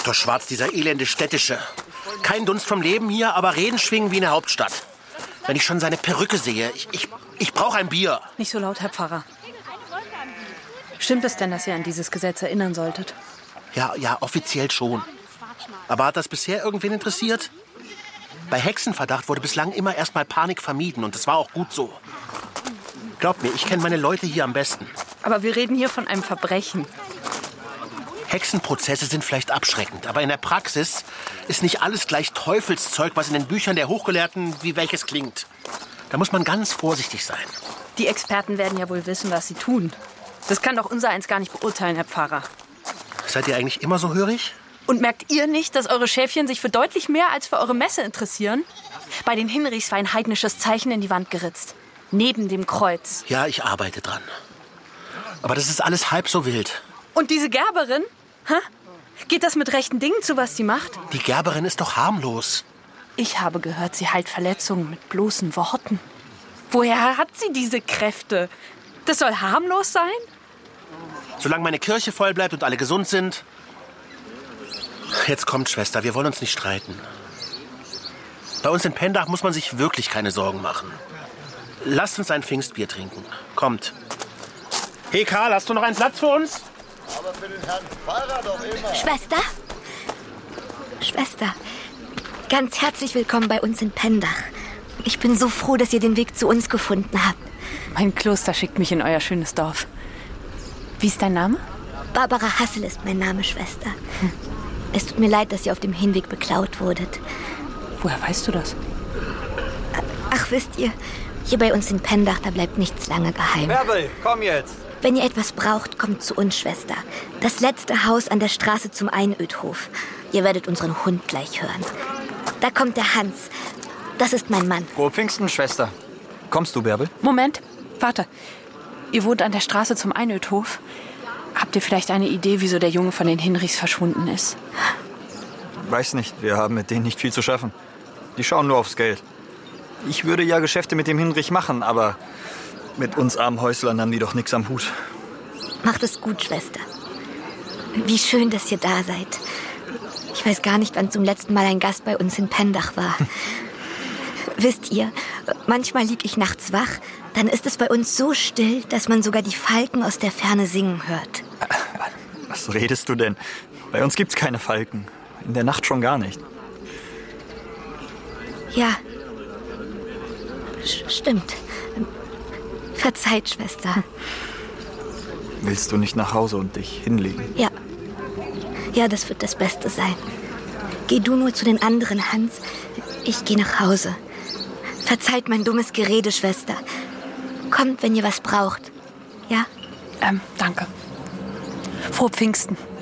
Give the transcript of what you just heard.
Dr. Schwarz, dieser elende Städtische. Kein Dunst vom Leben hier, aber Reden schwingen wie in der Hauptstadt. Wenn ich schon seine Perücke sehe, ich brauche ein Bier. Nicht so laut, Herr Pfarrer. Stimmt es denn, dass ihr an dieses Gesetz erinnern solltet? Ja, offiziell schon. Aber hat das bisher irgendwen interessiert? Bei Hexenverdacht wurde bislang immer erstmal Panik vermieden und das war auch gut so. Glaubt mir, ich kenne meine Leute hier am besten. Aber wir reden hier von einem Verbrechen. Hexenprozesse sind vielleicht abschreckend, aber in der Praxis ist nicht alles gleich Teufelszeug, was in den Büchern der Hochgelehrten wie welches klingt. Da muss man ganz vorsichtig sein. Die Experten werden ja wohl wissen, was sie tun. Das kann doch unsereins gar nicht beurteilen, Herr Pfarrer. Seid ihr eigentlich immer so hörig? Und merkt ihr nicht, dass eure Schäfchen sich für deutlich mehr als für eure Messe interessieren? Bei den Hinrichs war ein heidnisches Zeichen in die Wand geritzt. Neben dem Kreuz. Ja, ich arbeite dran. Aber das ist alles halb so wild. Und diese Gerberin? Hä? Geht das mit rechten Dingen zu, was die macht? Die Gerberin ist doch harmlos. Ich habe gehört, sie heilt Verletzungen mit bloßen Worten. Woher hat sie diese Kräfte? Das soll harmlos sein? Solange meine Kirche voll bleibt und alle gesund sind. Jetzt kommt, Schwester, wir wollen uns nicht streiten. Bei uns in Pendach muss man sich wirklich keine Sorgen machen. Lasst uns ein Pfingstbier trinken. Kommt. Hey Karl, hast du noch einen Platz für uns? Aber für den Herrn Pfarrer doch immer. Schwester, ganz herzlich willkommen bei uns in Pendach. Ich bin so froh, dass ihr den Weg zu uns gefunden habt. Mein Kloster schickt mich in euer schönes Dorf. Wie ist dein Name? Barbara Hassel ist mein Name, Schwester. Es tut mir leid, dass ihr auf dem Hinweg beklaut wurdet. Woher weißt du das? Ach, wisst ihr, hier bei uns in Pendach, da bleibt nichts lange geheim. Bärbel, komm jetzt. Wenn ihr etwas braucht, kommt zu uns, Schwester. Das letzte Haus an der Straße zum Einödhof. Ihr werdet unseren Hund gleich hören. Da kommt der Hans. Das ist mein Mann. Frohe Pfingsten, Schwester. Kommst du, Bärbel? Moment, warte. Ihr wohnt an der Straße zum Einödhof. Habt ihr vielleicht eine Idee, wieso der Junge von den Hinrichs verschwunden ist? Weiß nicht, wir haben mit denen nicht viel zu schaffen. Die schauen nur aufs Geld. Ich würde ja Geschäfte mit dem Hinrich machen, aber mit uns armen Häuslern haben die doch nichts am Hut. Macht es gut, Schwester. Wie schön, dass ihr da seid. Ich weiß gar nicht, wann zum letzten Mal ein Gast bei uns in Pendach war. Wisst ihr, manchmal lieg ich nachts wach, dann ist es bei uns so still, dass man sogar die Falken aus der Ferne singen hört. Was redest du denn? Bei uns gibt's keine Falken. In der Nacht schon gar nicht. Ja, stimmt. Verzeiht, Schwester. Willst du nicht nach Hause und dich hinlegen? Ja, das wird das Beste sein. Geh du nur zu den anderen, Hans. Ich gehe nach Hause. Verzeiht mein dummes Gerede, Schwester. Kommt, wenn ihr was braucht. Ja? Danke. Frohe Pfingsten.